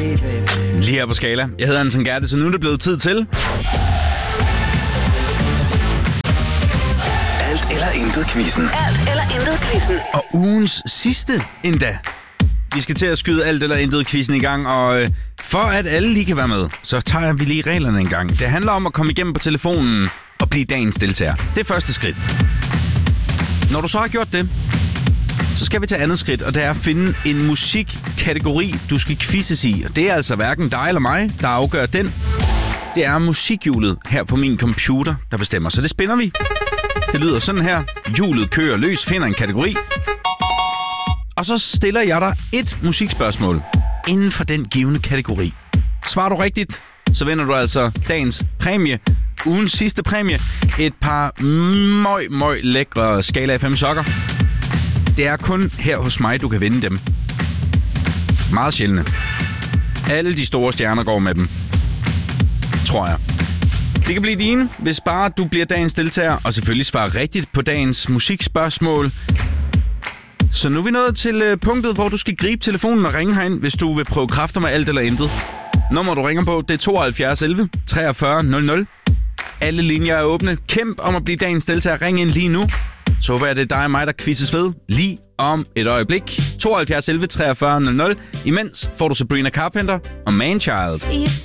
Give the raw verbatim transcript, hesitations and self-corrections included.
Lige her på Skala. Jeg hedder Anton Gerte, så nu er det blevet tid til... Alt eller intet quizzen. Alt eller intet quizzen. Og ugens sidste endda. Vi skal til at skyde alt eller intet quizzen i gang, og øh, for at alle lige kan være med, så tager vi lige reglerne en gang. Det handler om at komme igennem på telefonen og blive dagens deltager. Det er første skridt. Når du så har gjort det, så skal vi til andet skridt, og det er at finde en musikkategori, du skal quizzes i. Og det er altså hverken dig eller mig, der afgør den. Det er musikhjulet her på min computer, der bestemmer. Så det spænder vi. Det lyder sådan her. Hjulet kører løs, finder en kategori. Og så stiller jeg dig et musikspørgsmål inden for den givne kategori. Svarer du rigtigt, så vinder du altså dagens præmie. Ugens sidste præmie. Et par møj, møj lækre Skala F M sokker. Det er kun her hos mig, du kan vinde dem. Meget sjældne. Alle de store stjerner går med dem. Tror jeg. Det kan blive dine, hvis bare du bliver dagens deltager, og selvfølgelig svarer rigtigt på dagens musikspørgsmål. Så nu er vi nået til øh, punktet, hvor du skal gribe telefonen og ringe herind, hvis du vil prøve kræfter med alt eller intet. Nummer du ringer på, det er tooghalvfjerds elleve treogfyrre nul nul. Alle linjer er åbne. Kæmp om at blive dagens deltager. Ring ind lige nu. Så håber jeg, det er dig og mig, der quizzes ved lige om et øjeblik. tooghalvfjerds elleve treogfyrre nul nul. Imens får du Sabrina Carpenter og Manchild.